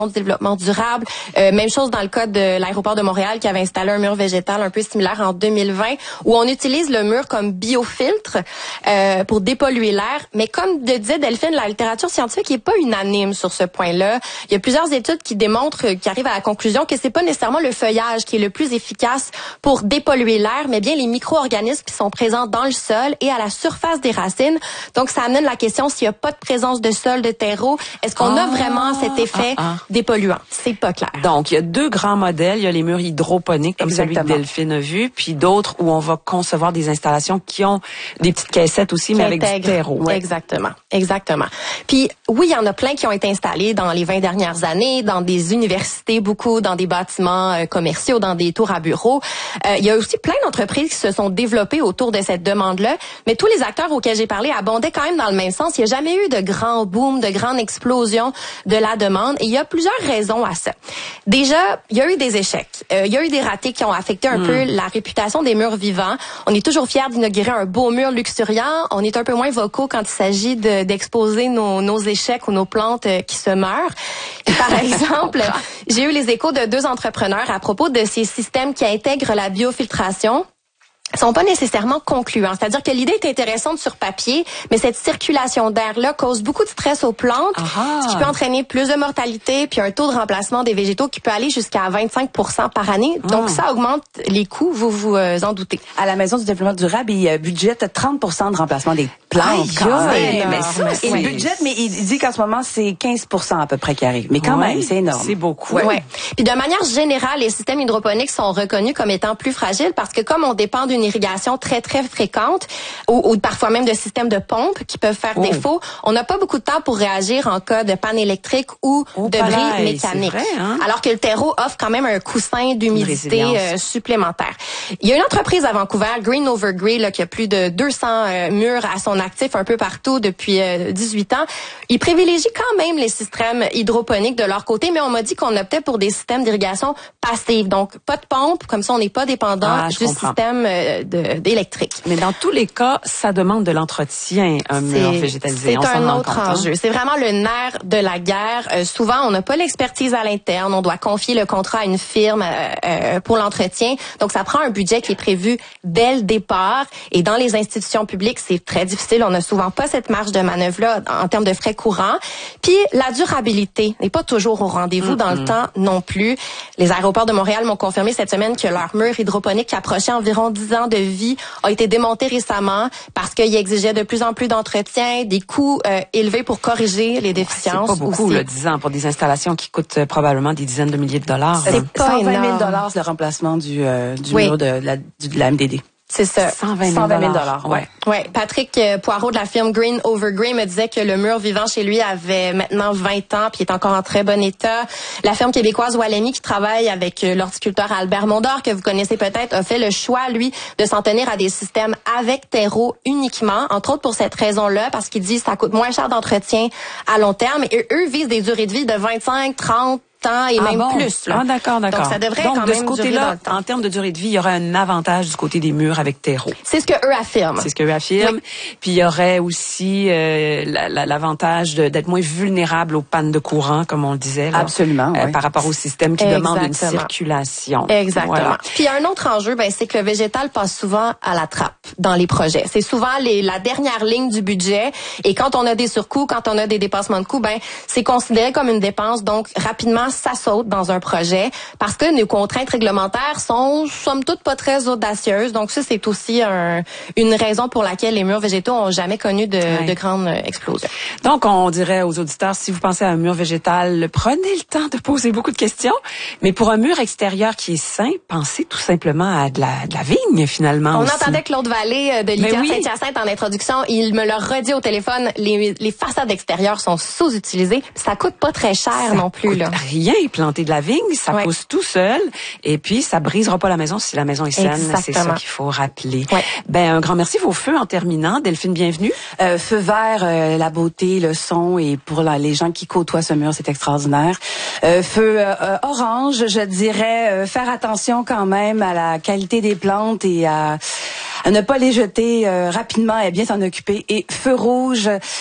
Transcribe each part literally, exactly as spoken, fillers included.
du développement durable. Euh, même chose dans le cas de l'aéroport de Montréal qui avait installé un mur végétal un peu similaire en deux mille vingt où on utilise le mur comme biofiltre euh, pour dépolluer l'air. Mais comme de disait Delphine, la littérature scientifique n'est pas unanime sur ce point-là. Il y a plusieurs études qui démontrent, qui arrivent à la conclusion que c'est pas nécessairement le feuillage qui est le plus efficace pour dépolluer l'air, mais bien les micro-organismes qui sont présents dans le sol et à la surface des racines. Donc ça amène la question s'il n'y a pas de présence de sol, de terreau, est-ce qu'on ah, a vraiment cet effet ah, ah. dépolluant? C'est pas clair. Donc, il y a deux grands modèles. Il y a les murs hydroponiques, comme Exactement. celui que Delphine a vu, puis d'autres où on va concevoir des installations qui ont des petites caissettes aussi, qui mais avec intègre. du terreau. Ouais. Exactement. Exactement. Puis, oui, il y en a plein qui ont été installés dans les vingt dernières années, dans des universités, beaucoup, dans des bâtiments euh, commerciaux, dans des tours à bureaux. Euh, il y a aussi plein d'entreprises qui se sont développées autour de cette demande-là, mais tous les acteurs auxquels j'ai parlé abondaient quand même dans le même sens. Il n'y a jamais eu de grand boom, de grande explosion de la demande, et il y a plusieurs raisons à ça. Déjà, il y a eu des échecs. Euh, il y a eu des ratés qui ont affecté un mmh. peu la réputation des murs vivants. On est toujours fiers d'inaugurer un beau mur luxuriant. On est un peu moins vocaux quand il s'agit de, d'exposer nos, nos échecs ou nos plantes euh, qui se meurent. Et par exemple, j'ai eu les échos de deux entrepreneurs à propos de ces systèmes qui intègrent la biofiltration. Sont pas nécessairement concluants. C'est-à-dire que l'idée est intéressante sur papier, mais cette circulation d'air-là cause beaucoup de stress aux plantes, Aha. ce qui peut entraîner plus de mortalité, puis un taux de remplacement des végétaux qui peut aller jusqu'à vingt-cinq pour cent par année. Ah. Donc, ça augmente les coûts, vous vous euh, en doutez. À la Maison du développement durable, il budgète trente pour cent de remplacement des plantes. Aïe, quand même. Mais ça, c'est il budgète, mais il dit qu'en ce moment, c'est quinze pour cent à peu près qui arrive. Mais quand ouais. même, c'est énorme. C'est beaucoup. Ouais. ouais. Puis de manière générale, les systèmes hydroponiques sont reconnus comme étant plus fragiles parce que comme on dépend d'une irrigation très, très fréquente ou, ou parfois même de systèmes de pompe qui peuvent faire oh. défaut, on n'a pas beaucoup de temps pour réagir en cas de panne électrique ou oh, de bris pareil, mécanique. Vrai, hein? Alors que le terreau offre quand même un coussin d'humidité euh, supplémentaire. Il y a une entreprise à Vancouver, Green Over Grey, là, qui a plus de deux cents euh, murs à son actif un peu partout depuis euh, dix-huit ans. Ils privilégient quand même les systèmes hydroponiques de leur côté, mais on m'a dit qu'on optait pour des systèmes d'irrigation passive. Donc, pas de pompe, comme ça on n'est pas dépendant ah, du comprends. système euh, de d'électrique. Mais dans tous les cas, ça demande de l'entretien, un mur végétalisé. C'est un autre enjeu. C'est vraiment le nerf de la guerre. Euh, souvent, on n'a pas l'expertise à l'interne. On doit confier le contrat à une firme euh, euh, pour l'entretien. Donc, ça prend un budget qui est prévu dès le départ. Et dans les institutions publiques, c'est très difficile. On n'a souvent pas cette marge de manœuvre-là en termes de frais courants. Puis, la durabilité n'est pas toujours au rendez-vous mm-hmm. dans le temps non plus. Les aéroports de Montréal m'ont confirmé cette semaine que leur mur hydroponique qui approchait environ dix ans de vie a été démonté récemment parce qu'il exigeait de plus en plus d'entretien, des coûts euh, élevés pour corriger les déficiences. C'est pas beaucoup, aussi. le dix ans, pour des installations qui coûtent euh, probablement des dizaines de milliers de dollars. C'est pas cent vingt mille dollars le remplacement du, euh, du oui. mur de la, de la M D D. C'est ça. cent vingt mille dollars. Ouais. Ouais. Patrick euh, Poirot de la firme Green Over Grey me disait que le mur vivant chez lui avait maintenant vingt ans puis est encore en très bon état. La firme québécoise Walemi qui travaille avec euh, l'horticulteur Albert Mondor que vous connaissez peut-être a fait le choix lui de s'en tenir à des systèmes avec terreau uniquement, entre autres pour cette raison-là parce qu'il dit que ça coûte moins cher d'entretien à long terme et eux visent des durées de vie de vingt-cinq, trente temps et ah même bon? plus. Là. Ah, d'accord, d'accord. Donc, ça devrait Donc, quand de même ce côté-là, en termes de durée de vie, il y aurait un avantage du côté des murs avec terreau. C'est ce que eux affirment. C'est ce qu'eux affirment. Oui. Puis, il y aurait aussi euh, la, la, l'avantage de, d'être moins vulnérable aux pannes de courant, comme on le disait. Là, Absolument, euh, oui. Par rapport au système qui Exactement. demande une circulation. Exactement. Voilà. Puis, il y a un autre enjeu, ben, c'est que le végétal passe souvent à la trappe dans les projets. C'est souvent les, la dernière ligne du budget. Et quand on a des surcoûts, quand on a des dépassements de coûts, ben, c'est considéré comme une dépense. Donc, rapidement, ça saute dans un projet parce que nos contraintes réglementaires sont, somme toute, pas très audacieuses. Donc, ça, c'est aussi un, une raison pour laquelle les murs végétaux ont jamais connu de, ouais. de grandes explosions. Donc, on dirait aux auditeurs, si vous pensez à un mur végétal, prenez le temps de poser beaucoup de questions. Mais pour un mur extérieur qui est sain, pensez tout simplement à de la, de la vigne, finalement. On aussi. entendait Claude Vallée de l'I T A oui. Saint-Hyacinthe en introduction. Il me l'a redit au téléphone. Les, les façades extérieures sont sous-utilisées. Ça coûte pas très cher ça non plus. Coûte là. Rien, planter de la vigne, ça ouais. pousse tout seul. Et puis, ça brisera pas la maison si la maison est saine. Exactement. C'est ça qu'il faut rappeler. Ouais. Ben, un grand merci. Vos feux en terminant. Delphine, bienvenue. Euh, feu vert, euh, la beauté, le son, et pour la, les gens qui côtoient ce mur, c'est extraordinaire. Euh, feu euh, orange, je dirais, euh, faire attention quand même à la qualité des plantes et à, à ne pas les jeter euh, rapidement et bien s'en occuper. Et feu rouge,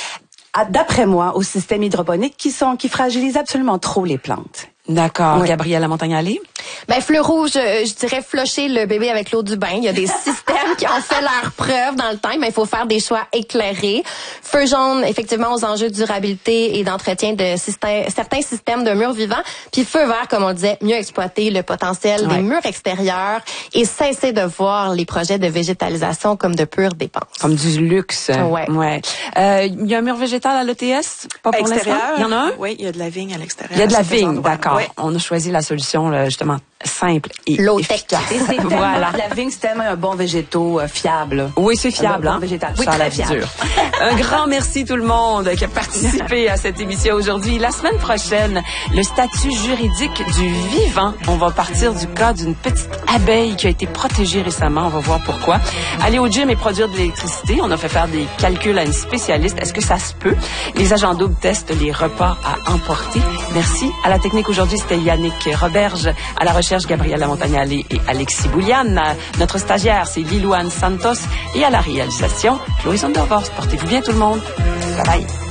d'après moi, au système hydroponique qui sont qui fragilisent absolument trop les plantes. D'accord. Oui. Gabrielle Lamontagne-Allé? Ben, Fleur Rouge, je, je dirais flusher le bébé avec l'eau du bain. Il y a des systèmes qui ont fait leur preuve dans le temps, mais il faut faire des choix éclairés. Feu Jaune, effectivement, aux enjeux de durabilité et d'entretien de système, certains systèmes de murs vivants. Puis Feu Vert, comme on disait, mieux exploiter le potentiel ouais. des murs extérieurs et cesser de voir les projets de végétalisation comme de pures dépenses. Comme du luxe. Ouais. ouais. Euh, il y a un mur végétal à l'E T S? Pas pour extérieur. l'instant? Il y en a un? Oui, il y a de la vigne à l'extérieur. Il y a de la vigne, d'accord. Oui. On a choisi la solution, là, justement, simple et efficace. Et c'est voilà. La vigne, c'est tellement un bon végétaux euh, fiable. Oui, c'est fiable. Un bon hein? végétal. Oui, ça très la fiable. dure. Un grand merci tout le monde qui a participé à cette émission aujourd'hui. La semaine prochaine, le statut juridique du vivant. On va partir du cas d'une petite abeille qui a été protégée récemment. On va voir pourquoi. Aller au gym et produire de l'électricité. On a fait faire des calculs à une spécialiste. Est-ce que ça se peut? Les agents doubles testent les repas à emporter. Merci. À la technique aujourd'hui, c'était Yannick Roberge. À la recherche, Gabrielle Lamontagne-Allé et Alexis Bouliane. Notre stagiaire, c'est Lilouane Santos. Et à la réalisation, Chloé Sondervorst. Portez-vous bien tout le monde. Bye bye.